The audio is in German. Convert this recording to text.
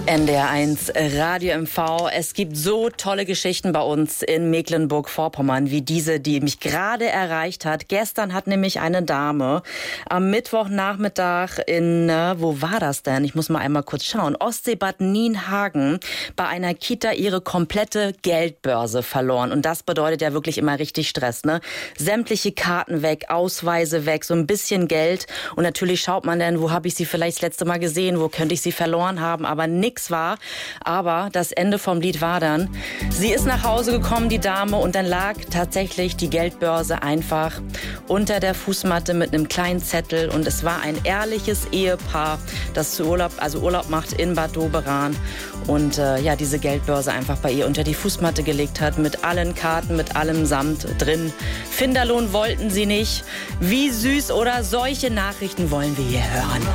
NDR1 Radio MV. Es gibt so tolle Geschichten bei uns in Mecklenburg-Vorpommern wie diese, die mich gerade erreicht hat. Gestern hat nämlich eine Dame am Mittwochnachmittag wo war das denn? Ich muss mal einmal kurz schauen. Ostseebad Nienhagen bei einer Kita ihre komplette Geldbörse verloren. Und das bedeutet ja wirklich immer richtig Stress, ne? Sämtliche Karten weg, Ausweise weg, so ein bisschen Geld. Und natürlich schaut man dann, wo habe ich sie vielleicht das letzte Mal gesehen, wo könnte ich sie verloren haben, aber nix war. Aber das Ende vom Lied war dann, sie ist nach Hause gekommen, die Dame, und dann lag tatsächlich die Geldbörse einfach unter der Fußmatte mit einem kleinen Zettel, und es war ein ehrliches Ehepaar, das Urlaub macht in Bad Doberan und diese Geldbörse einfach bei ihr unter die Fußmatte gelegt hat, mit allen Karten, mit allem Samt drin. Finderlohn wollten sie nicht. Wie süß, oder? Solche Nachrichten wollen wir hier hören.